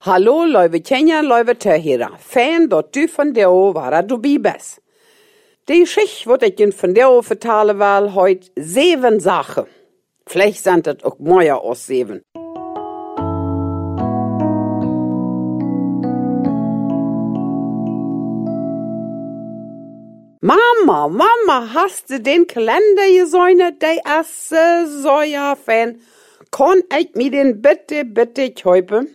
Hallo, lieve Kenja, lieve Tehira. Fijn dat du van jou waar du bij bist. Die Geschichte, wat ik je van jou vertellen wil, heute 7 Sachen. Vielleicht sind das auch mehr als 7. Mama, hast du den Kalender gesehen? Der ist so ja fan. Kann ich mir den bitte kaufen?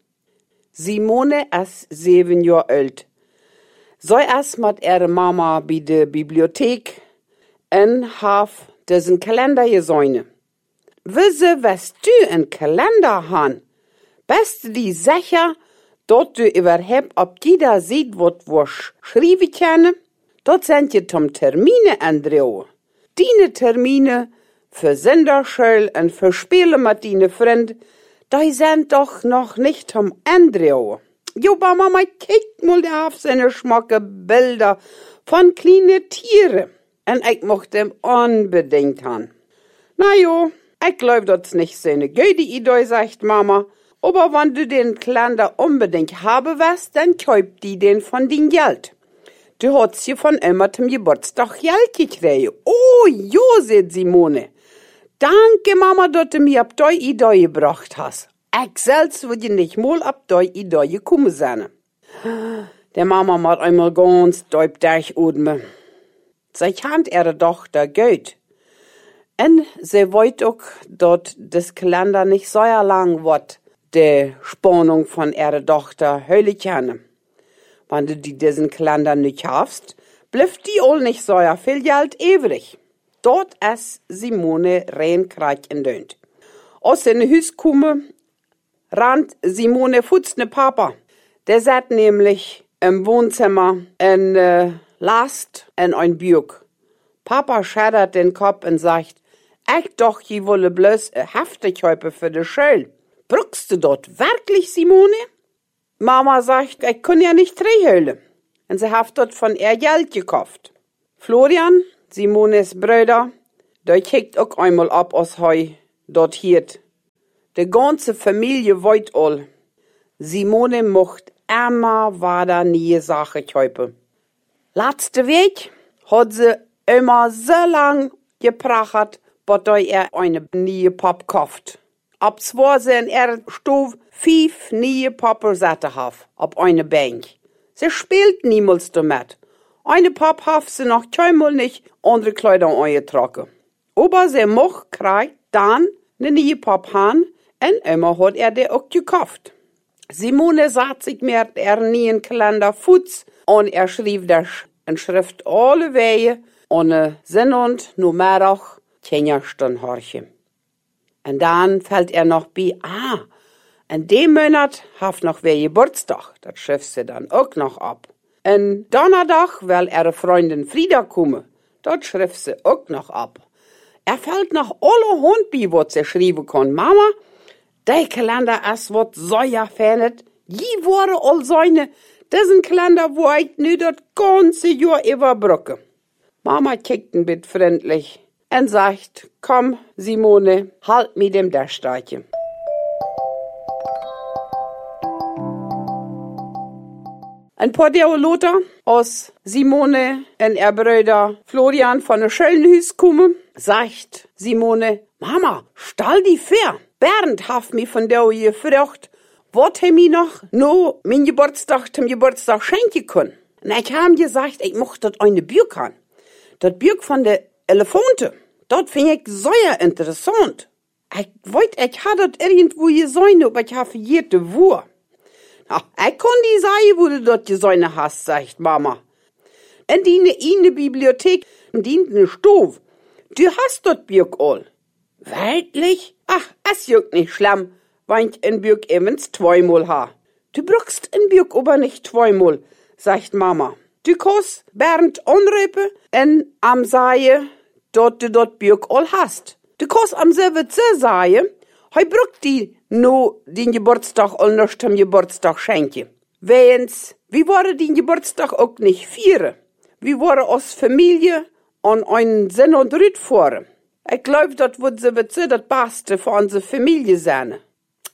Simone ist 7 Jahre alt. So erst mit ihrer Mama bei der Bibliothek und haf diesen Kalender gesehen. Wisse, was du einen Kalender han? Bist du die sicher, dass du überhaupt ob jeder sieht, was wir schreiben können? Dort sind je zum Termine, Andrea. Deine Termine für Senderschule und für Spiele mit deinen Freunden, die sind doch noch nicht zum Andrea. Jo, aber Mama, kick mal auf seine schmacke Bilder von kleinen Tieren. Und ich mochte ihm unbedingt haben. Na jo, ich glaub, das nicht so eine gute Idee, sagt Mama. Aber wenn du den Kalender unbedingt haben willst, dann kauf die den von dein Geld. Du hast sie von immer zum Geburtstag Geld gekriegt. Oh, jo, sagt Simone. Danke, Mama, dass du mir ab die Idee gebracht hast. Ich selbst würde nicht mal ab die Idee gekommen sein. Der Mama macht einmal ganz deep durchatmen. Sie kennt ihre Tochter gut. Und sie weiß auch, dass das Kalender nicht so lang wird, die Spannung von ihrer Tochter hören kann. Wenn du diesen Kalender nicht hast, bleibt die all nicht so viel Geld übrig. Dort ist Simone rein kreuz und dönt. Aus dem Haus kommen, rannt Simone futzne Papa. Der satt nämlich im Wohnzimmer in Last in ein Buch. Papa schädert den Kopf und sagt, ich doch, je wolle bloß Heftigkäupe für die Schule. Brückst du dort wirklich, Simone? Mama sagt, ich kann ja nicht rehölen. Und sie hat dort von ihr Geld gekauft. Florian, Simones Bruder, der kickt auch einmal ab aus Heu, dort hiert. Die ganze Familie weiß all. Simone mocht immer weiter nie Sache kaufen. Letzte Weg hat sie immer so lang geprachert, bis er eine neue Pop kauft. Ab zwei sie in ihrer Stube 5 neue Popper satte haf, auf eine Bank. Sie spielt niemals damit. Eine Pop haf sie noch keinmal nicht andere Kleidung angetragen. Aber sie moch kriegt dann eine neue Pop han, und immer hat die auch gekauft. Simone sagt sich mir neuen Kalender Fuß und schrieb das in Schrift alle Wege ohne Sinn und nur auch Kennerstunden horche. Und dann fällt noch bei, in dem Monat hat noch wer Geburtstag. Das schrift sie dann auch noch ab. In Donnerstag will ihre Freundin Frieda kommen. Das schrift sie auch noch ab. Fällt noch alle Hund bei, was sie schreiben kann. Mama, der Kalender ist was so ja fehlt. Je wurde all seine, diesen Kalender, wo ich nu das ganze Jahr überbrücke. Mama kickt ein bisschen freundlich und sagt, komm, Simone, halt mit dem Dachstreiche. Ein paar Lothar aus Simone und ihr Bruder Florian von der Schöllenhüs kommen, sagt Simone, Mama, stell die fair. Bernd hat mich von der gefragt, was mir noch no mein Geburtstag zum Geburtstag schenken können. Und ich habe gesagt, ich mochte das eine Buch haben. Das Buch von der Elefante. Das finde ich sehr interessant. Ich weiß, ich habe das irgendwo gesehen, aber ich habe vergessen, wo. Ich kann die sagen, wo du das gesehen hast, sagt Mama. In die Bibliothek dient eine Stove. Du hast das Buch all. Wirklich? Ach, es juckt nicht schlimm, wenn ich ein Buch evens 2-mal ha. Du brauchst ein Buch aber nicht 2-mal, sagt Mama. Du kannst Bernd anrufen und am sagen, dass du das Buch all hast. Du kannst am selben sagen, hei braucht die no den Geburtstag all noch zum Geburtstag schenken. Wenn's, wie war den Geburtstag auch nicht feiern? Wie war aus Familie an einen Sinn und Rüt fahren? Ich glaub, das wird so das Beste für unsere Familie sein.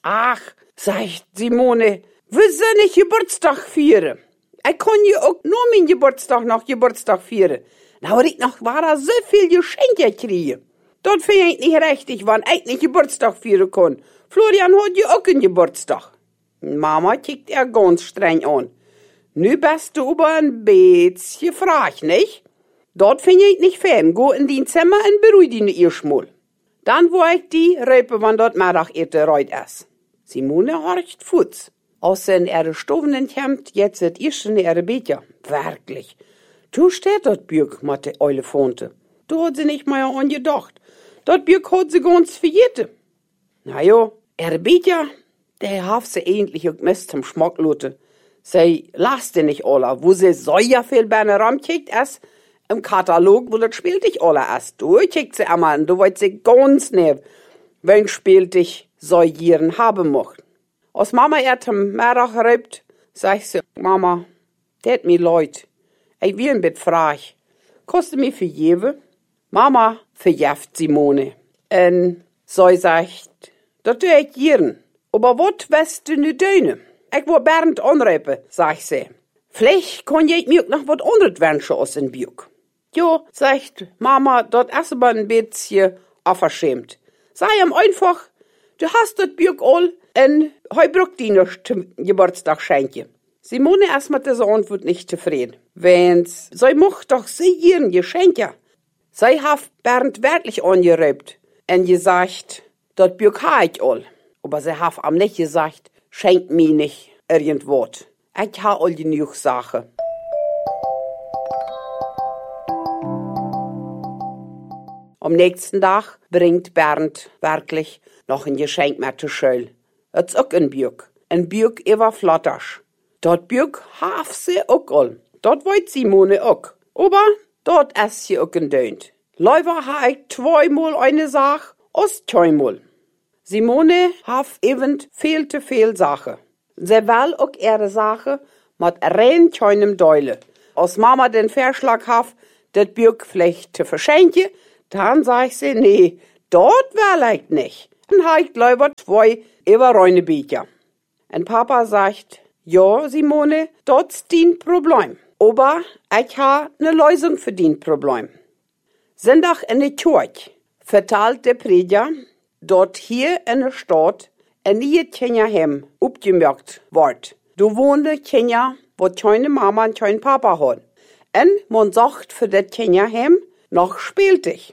Ach, sagt Simone, wir sind nicht Geburtstag feiern. Ich kann ja auch nur mein Geburtstag feiern. Na, ich noch war so viel Geschenke kriege. Das finde ich nicht richtig, wenn ich nicht Geburtstag feiern kann. Florian hat ja auch einen Geburtstag. Mama kickt er ganz streng an. Nu bist du aber ein bisschen frech, nicht? Dort finde ich nicht fern. Go in dein Zimmer und beruhig dich erstmal. Dann wo ich die Röpe, wann dort Mittagete reut ist. Simone horcht Fuß. Außer in ihre Stoven kommt, jetzt das erste in ihre Becher. Wirklich. Du steht dort Bürg, mit der Elefanten. Du hat sie nicht mal an gedacht. Dort Bürg hat sie ganz verjährte. Na jo, ihre Becher, der hat sie eigentlich auch Mist zum Schmack lote. Sie lasst nicht alle, wo sie so ja viel bei einer Raum kickt, ist im Katalog, wo das spielt ich alle erst. Du kickt sie einmal an, du wollt sie ganz nehmen, wenn spielt ich so Jieren haben mocht. Als Mama am Mittag reibt, sagt sie, Mama, det mir leid. Ich will ein bisschen frage. Kostet mir für jewe? Mama verjeft Simone. Und so sagt, das tue ich Jieren. Aber wat weißt du nu döne? Ich will Bernd anreipen, sagt sie. Vielleicht kann ich mir noch was anderes wünschen als ein Bürg. Jo, sagt Mama, das ist aber ein bisschen unverschämt. Sei ihm einfach, du hast das Bürg all und heu braucht die noch zum Geburtstag schenken. Simone ist mit dieser Antwort nicht zufrieden. Wenn's, sie macht doch sie ihren Geschenke. Sie hat Bernd wirklich angereibt und gesagt, das Bürg ha ich all. Aber sie hat am nicht gesagt, schenkt mir nicht irgendwas. Ich ha all genug Sachen. Am nächsten Tag bringt Bernd wirklich noch ein Geschenk mit zur Schule. Es ist auch ein Bürg. Ein Bürg über Flattasch. Dort Bürg haf sie auch all. Dort wollt Simone auch. Aber dort ist sie auch ein Dönt. Leider ha ich zweimal eine Sache als zweimal. Simone haf eben viel zu viel Sache. Sie will auch ihre Sache mit rein keinem Deule. Als Mama den Vorschlag haf, das Bürg vielleicht zu verschenken, dann sag sie, nee, dort will ich nicht. Dann ha ich lieber 2 überreine Bücher. Und Papa sagt, ja, Simone, das ist dein Problem. Aber ich ha ne Lösung für dein Problem. Sonntag in der Kirche verteilt der Prediger, dort hier in der Stadt ein neues Kinderheim aufgemerkt wird. Du wohnst Kinder, wo keine Mama und kein Papa hat. Und man sagt für das Kinderheim noch spielt dich.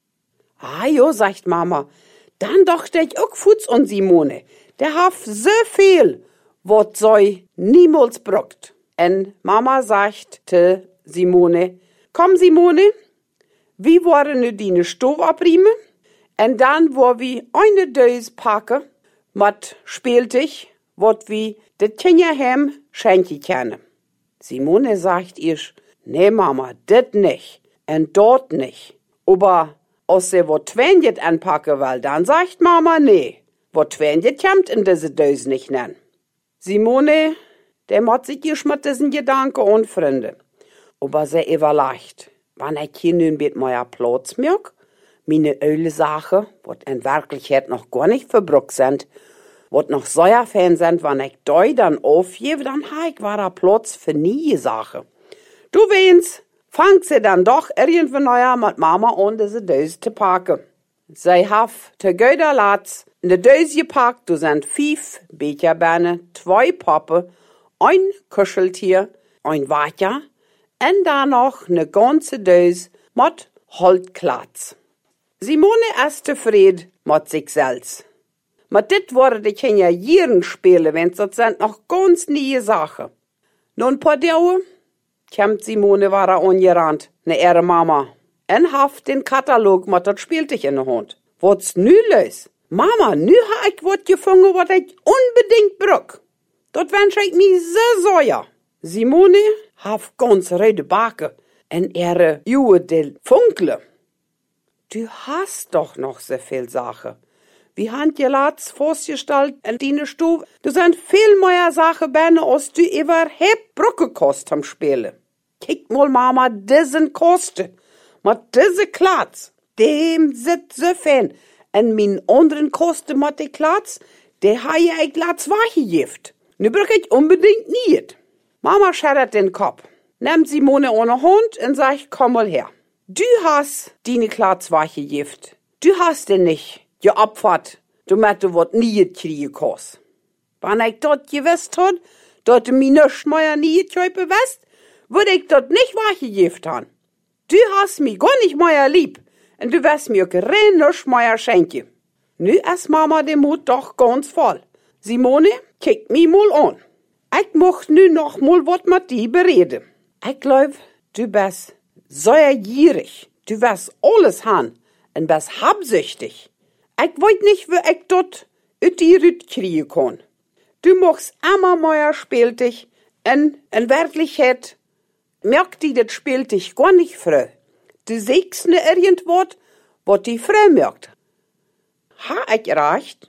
Ah jo, sagt Mama, dann dachte ich auch Fuß an Simone. Der hat so viel, was sie niemals braucht. Und Mama sagt zu Simone, komm Simone, wie wollen wir deine Stove abriemen? Und dann wollen wir eine Dose packen, mit Spieltisch, was wir das Kinderheim schenken können. Simone sagt ihr, nee Mama, das nicht und dort nicht. Aber als sie was Twänjet anpacken will, dann sagt Mama nee. Was Twänjet kommt in diese Dose nicht nennen. Simone, der macht sich hier mit diesen Gedanken und Freunde. Aber sie überlegt, wenn ich hier nun mit meiner Platz merke, meine Öle-Sachen, was in Wirklichkeit noch gar nicht verbrucht sind, was noch Säuerfan sind, wenn ich da dann aufgebe, dann habe ich wahrer Platz für nie Sachen. Du weißt, fangt sie dann doch irgendwie neuer mit Mama an, diese Dose zu packen. Sie hat der Göderlatz in der Dose gepackt, du sind 5 Becherbeine, 2 Pappe, ein Kuscheltier, ein Wacher und dann noch eine ganze Dose mit Holzklatz. Simone ist zufrieden mit sich selbst. Mit dit worden die Kinder Jieren spielen, wenn das sind noch ganz neue Sachen. Nun ein paar Tage kommt Simone war angerannt, ne ihre Mama, und haft den Katalog mit das Spieltisch in der Hand. Was nu los? Mama, nu ha ich wat gefunden, was ich unbedingt brauch. Dat wünsch ich mir so sehr. Simone haft ganz rede Backen und ihre Uhr del Funkle. Du hast doch noch so viel Sachen. Wie hand je laatst vorgestellt in deine Stube. Du sind viel mehr Sachen benne, als du überhaupt Brücke kost am Spielen. Kick mal, Mama, diesen Kosten. Mit diese Klatz. Dem sitzt so fein. Und mein anderen Kosten mit der Klatz, der ha je ich laat Gift. Nu brauch ich unbedingt niet. Mama schüttelt den Kopf, nimmt Simone ohne Hund und sagt, komm mal her. Du hast deine Gift. Du hast den nicht geopfert, damit du wat niet kriegen kannst. Wenn ich dort gewusst had, dat du mir nisch mehr niet köpe west, würde ich dort nicht Gift haben. Du hast mich gar nicht mehr lieb und du wirst mir kein nisch mehr schenken. Nu ist Mama den Mut doch ganz voll. Simone, kick mich mal an. Ich mocht nu noch mal wat mit dir bereden. Ich glaub, du bist sehr gierig. Du wirst alles haben und bist habsüchtig. Ich weet nicht, wie ich dort ut die Rüt kriegen kann. Du machst immer mehr spieltig und in Wirklichkeit merkt die das spieltig gar nicht frei. Du siehst ne irgendwas, was die frei merkt. Ha ich recht?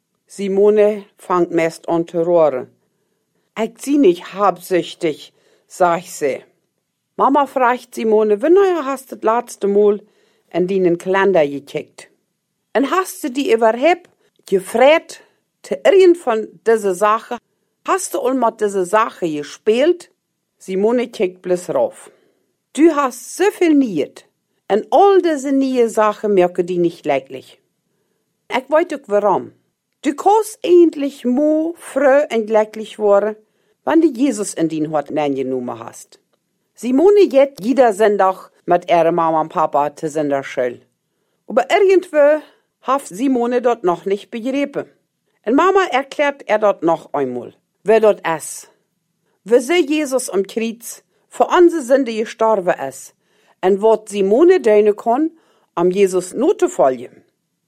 Simone fangt meist an zu rohren. Ich sie nicht habsüchtig, sag sie. Mama fragt Simone, wann hast du das letzte Mal in deinen Kalender gekickt? Und hast du die überhaupt gefragt, zu irgend von dieser Sache? Hast du all mit dieser Sache gespielt? Simone kickt bloß rauf. Du hast so viel niet. Und all diese neue Sachen merken die nicht leidlich. Ich weiß auch warum. Du kannst endlich mo fröh und glücklich werden, wenn du Jesus in dein Hort genommen hast. Simone geht jeder Sonntag mit ihrer Mama und Papa zu Sonderschule. Aber irgendwo hat Simone dort noch nicht begriffen. Und Mama erklärt dort noch einmal, wer dort ist. Wieso Jesus am Kreuz für unsere Sünde gestorben ist. Und was Simone tun kann, um Jesus nur zu folgen.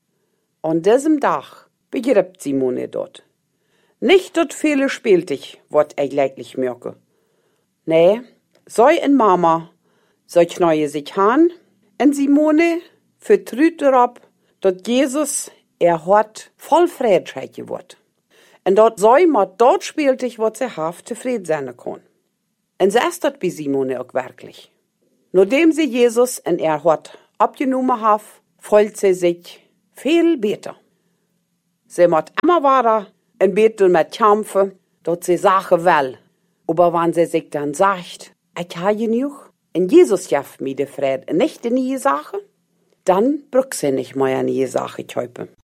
An diesem Tag begreift Simone dort. Nicht dort viele spieltig, was ich leidlich merke. Nee, so in Mama, so kneue sich han, und Simone vertraut darauf, dass Jesus hat voll Friedheit geworden. Und dort soll man dort spieltig, was sie hat, zufrieden sein kann. Und so ist das bei Simone auch wirklich. Nachdem sie Jesus in ihr Hort abgenommen hat, fühlt sie sich viel besser. Sie muss immer weiter in Beten mit kämpfen, dass sie Sachen will. Aber wenn sie sich dann sagt, ich habe genug, und Jesus gibt mir die Friede, nicht die neue Sache, dann braucht sie nicht mehr eine neue Sache kaufen.